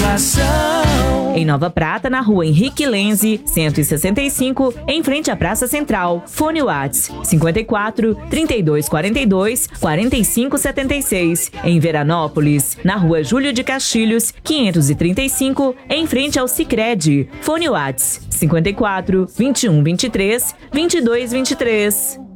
informação. Em Nova Prata, na rua Henrique Lenze, 165, em frente à Praça Central. Fone Whats 54 3242 4576. Em Veranópolis, na rua Júlio de Castilhos, 535, em frente ao Sicredi. Fone Whats 54 2123 2223.